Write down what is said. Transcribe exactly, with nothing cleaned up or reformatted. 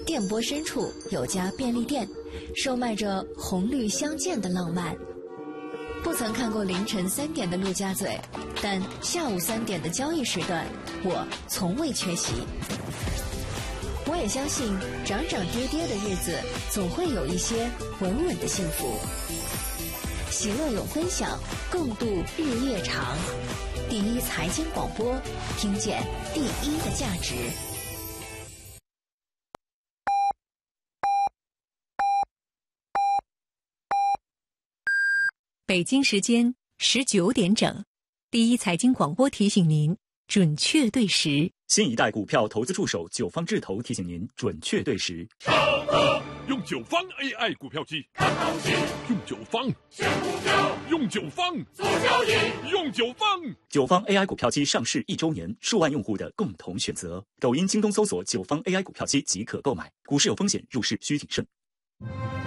电波深处有家便利店，售卖着红绿相间的浪漫。不曾看过凌晨三点的陆家嘴，但下午三点的交易时段，我从未缺席。我也相信，涨涨跌跌的日子，总会有一些稳稳的幸福。喜乐有分享，共度日夜长。第一财经广播，听见第一的价值。 北京时间十九点整，第一财经广播提醒您准确对时。 新一代股票投资助手九方智投提醒您准确对时。 上课用九方 A I 股票机，看行情；用九方选股票，用九方做交易，用九方。 九方 A I 股票机上市一周年，数万用户的共同选择。抖音、京东搜索九方 A I 股票机即可购买。股市有风险，入市需谨慎。